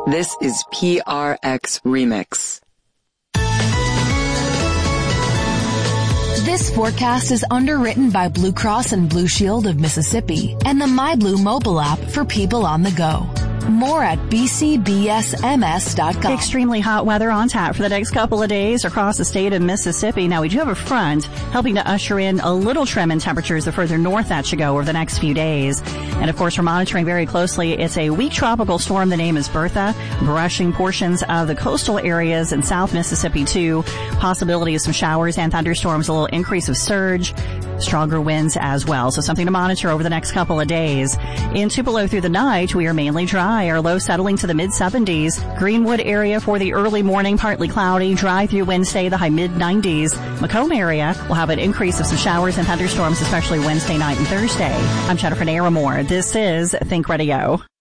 This is PRX Remix. This forecast is underwritten by Blue Cross and Blue Shield of Mississippi and the MyBlue mobile app for people on the go. More at bcbsms.com. Extremely hot weather on tap for the next couple of days across the state of Mississippi. Now, we do have a front helping to usher in a little trim in temperatures the further north that should go over the next few days. And, of course, we're monitoring very closely. It's a weak tropical storm. The name is Bertha, brushing portions of the coastal areas in South Mississippi, too. Possibility of some showers and thunderstorms, a little increase of surge, stronger winds as well. So something to monitor over the next couple of days. In Tupelo through the night, we are mainly dry. Our low settling to the mid-70s. Greenwood area for the early morning, partly cloudy. Dry through Wednesday, the high mid-90s. Macomb area will have an increase of some showers and thunderstorms, especially Wednesday night and Thursday. I'm Jennifer Naramore. This is Think Radio.